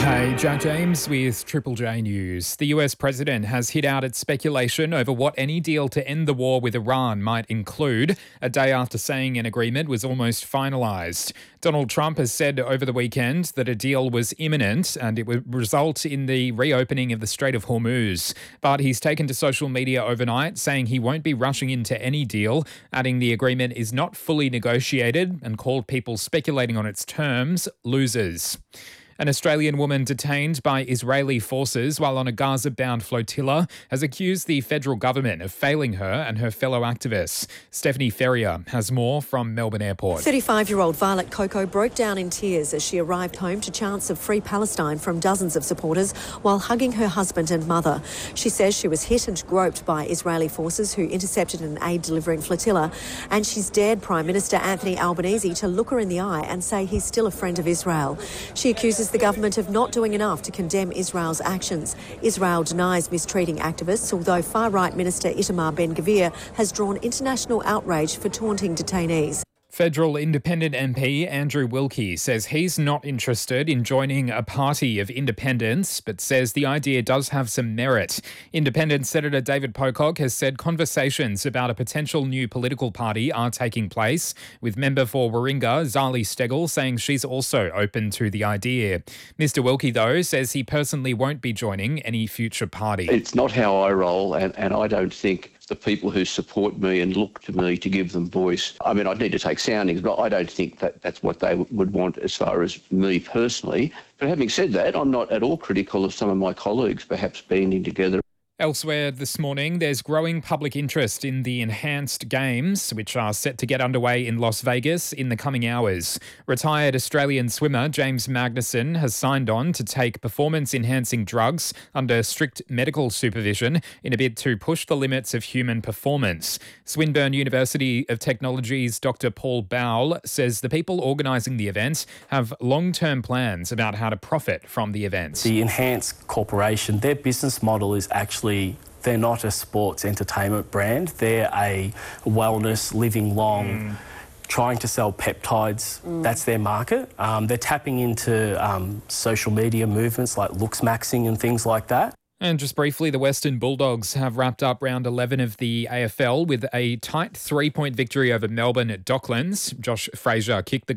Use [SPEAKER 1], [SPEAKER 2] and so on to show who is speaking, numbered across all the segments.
[SPEAKER 1] Hey, Jack James with Triple J News. The US president has hit out at speculation over what any deal to end the war with Iran might include, a day after saying an agreement was almost finalised. Donald Trump has said over the weekend that a deal was imminent and it would result in the reopening of the Strait of Hormuz. But he's taken to social media overnight saying he won't be rushing into any deal, adding the agreement is not fully negotiated and called people speculating on its terms losers. An Australian woman detained by Israeli forces while on a Gaza-bound flotilla has accused the federal government of failing her and her fellow activists. Stephanie Ferrier has more from Melbourne Airport.
[SPEAKER 2] 35-year-old Violet Coco broke down in tears as she arrived home to chants of Free Palestine from dozens of supporters while hugging her husband and mother. She says she was hit and groped by Israeli forces who intercepted an aid-delivering flotilla, and she's dared Prime Minister Anthony Albanese to look her in the eye and say he's still a friend of Israel. She accuses the government of not doing enough to condemn Israel's actions. Israel denies mistreating activists, although far-right Minister Itamar Ben-Gvir has drawn international outrage for taunting detainees.
[SPEAKER 1] Federal Independent MP Andrew Wilkie says he's not interested in joining a party of independents, but says the idea does have some merit. Independent Senator David Pocock has said conversations about a potential new political party are taking place, with member for Warringah, Zali Steggall, saying she's also open to the idea. Mr Wilkie, though, says he personally won't be joining any future party.
[SPEAKER 3] It's not how I roll, and I don't think the people who support me and look to me to give them voice. I mean, I'd need to take soundings, but I don't think that that's what they would want as far as me personally. But having said that, I'm not at all critical of some of my colleagues perhaps banding together.
[SPEAKER 1] Elsewhere this morning, there's growing public interest in the enhanced games, which are set to get underway in Las Vegas in the coming hours. Retired Australian swimmer James Magnussen has signed on to take performance-enhancing drugs under strict medical supervision in a bid to push the limits of human performance. Swinburne University of Technology's Dr. Paul Bowell says the people organising the event have long-term plans about how to profit from the event.
[SPEAKER 4] The Enhance Corporation, their business model is actually they're not a sports entertainment brand. They're a wellness, living long, trying to sell peptides. That's their market. They're tapping into social media movements like looks maxing and things like that.
[SPEAKER 1] And just briefly, the Western Bulldogs have wrapped up round 11 of the AFL with a tight 3-point victory over Melbourne at Docklands. Josh Fraser kicked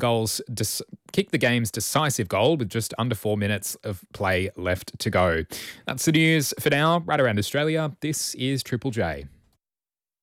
[SPEAKER 1] the game's decisive goal with just under 4 minutes of play left to go. That's the news for now. Right around Australia, this is Triple J.